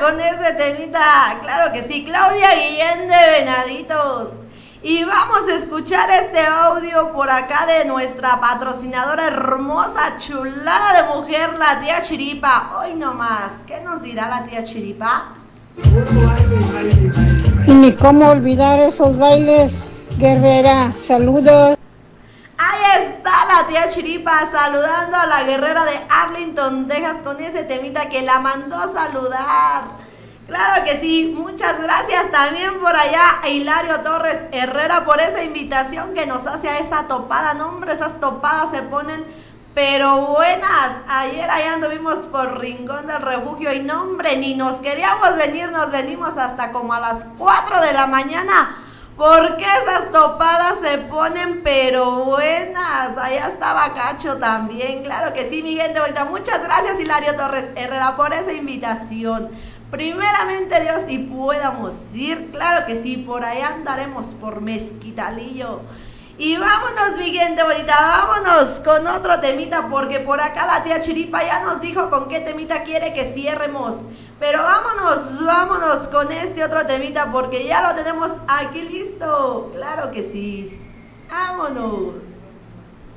con ese temita. Claro que sí, Claudia Guillén de Venaditos. Y vamos a escuchar este audio por acá de nuestra patrocinadora hermosa, chulada de mujer, la tía Chiripa. Hoy nomás, ¿qué nos dirá la tía Chiripa? Y ni cómo olvidar esos bailes, guerrera. Saludos. Ahí está la tía Chiripa saludando a la guerrera de Arlington, Texas, con ese temita que la mandó a saludar. Claro que sí, muchas gracias también por allá a Hilario Torres Herrera por esa invitación que nos hace a esa topada. No, hombre, esas topadas se ponen pero buenas. Ayer allá anduvimos por Rincón del Refugio y no, hombre, ni nos queríamos venir, nos venimos hasta como a las 4 de la mañana. Porque esas topadas se ponen pero buenas. Allá estaba Cacho también. Claro que sí, Miguel de Vuelta. Muchas gracias, Hilario Torres Herrera, por esa invitación. Primeramente Dios, si podamos ir, claro que sí, por allá andaremos por Mezquitalillo. Y vámonos, mi gente bonita, vámonos con otro temita, porque por acá la tía Chiripa ya nos dijo con qué temita quiere que cierremos. Pero vámonos con este otro temita, porque ya lo tenemos aquí listo. Claro que sí. Vámonos.